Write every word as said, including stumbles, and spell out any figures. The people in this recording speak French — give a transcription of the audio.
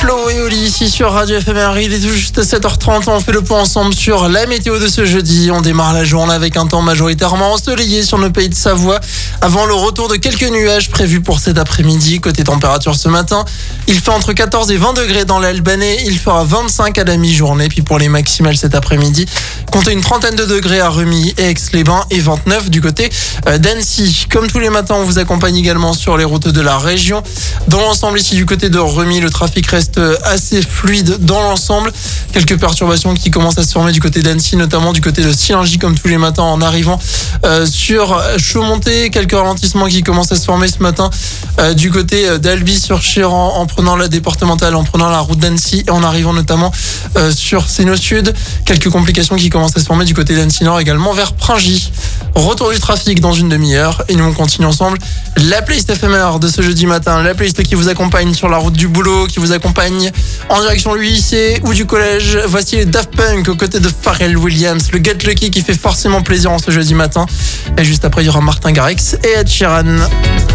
Flo et Oli ici sur Radio F M R. Il est tout juste à sept heures trente. On fait le point ensemble sur la météo de ce jeudi. On démarre la journée avec un temps majoritairement ensoleillé sur le pays de Savoie avant le retour de quelques nuages prévus pour cet après-midi. Côté température ce matin, il fait entre quatorze et vingt degrés dans l'Albanais. Il fera vingt-cinq à la mi-journée. Puis pour les maximales cet après-midi, comptez une trentaine de degrés à Remy et Aix-les-Bains et vingt-neuf du côté d'Annecy. Comme tous les matins, on vous accompagne également sur les routes de la région. Dans l'ensemble, ici du côté de Remy, le trafic reste assez fluide dans l'ensemble. Quelques perturbations qui commencent à se former du côté d'Annecy, notamment du côté de Sillingy, comme tous les matins en arrivant euh, sur Chaumonté. Quelques ralentissements qui commencent à se former ce matin euh, du côté d'Albi sur Chéran, en prenant la départementale, en prenant la route d'Annecy et en arrivant notamment euh, sur Séno Sud. Quelques complications qui commencent à se former du côté d'Annecy Nord, également vers Pringy. Retour du trafic dans une demi-heure et nous on continue ensemble la playlist F M R de ce jeudi matin, la playlist qui vous accompagne sur la route du boulot, qui vous accompagne en direction du lycée ou du collège. Voici les Daft Punk aux côtés de Pharrell Williams, le Get Lucky qui fait forcément plaisir en ce jeudi matin. Et juste après il y aura Martin Garrix et Ed Sheeran.